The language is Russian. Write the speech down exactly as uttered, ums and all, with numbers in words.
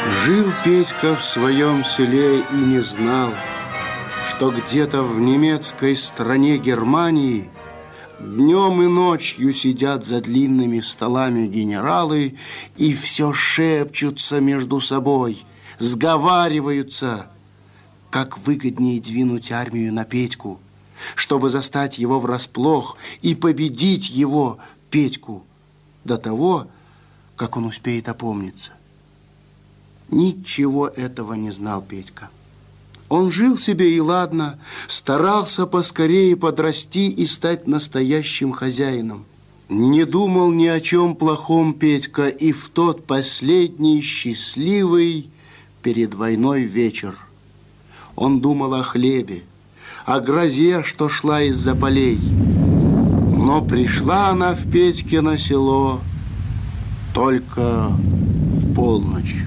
Жил Петька в своем селе и не знал, что где-то в немецкой стране Германии днем и ночью сидят за длинными столами генералы и все шепчутся между собой, сговариваются, как выгоднее двинуть армию на Петьку, чтобы застать его врасплох и победить его, Петьку, до того, как он успеет опомниться. Ничего этого не знал Петька. Он жил себе и ладно, старался поскорее подрасти и стать настоящим хозяином. Не думал ни о чем плохом Петька и в тот последний счастливый перед войной вечер. Он думал о хлебе, о грозе, что шла из-за полей. Но пришла она в Петькино село только в полночь.